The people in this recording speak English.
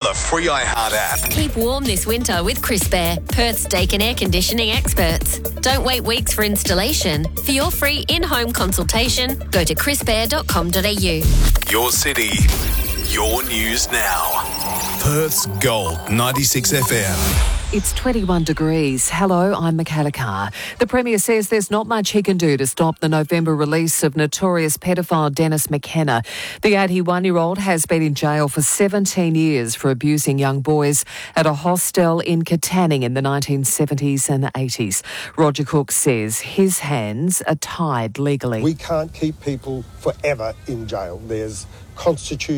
the free iHeart app. Keep warm this winter with Crisp Air, Perth's Dake and air conditioning experts. Don't wait weeks for installation. For your free in-home consultation, go to crispair.com.au. Your city, your news now. Perth's Gold 96 FM. It's 21 degrees. Hello, I'm Michaela Carr. The Premier says there's not much he can do to stop the November release of notorious pedophile Dennis McKenna. The 81-year-old has been in jail for 17 years for abusing young boys at a hostel in Katanning in the 1970s and 80s. Roger Cook says his hands are tied legally. We can't keep people forever in jail. There's constitutional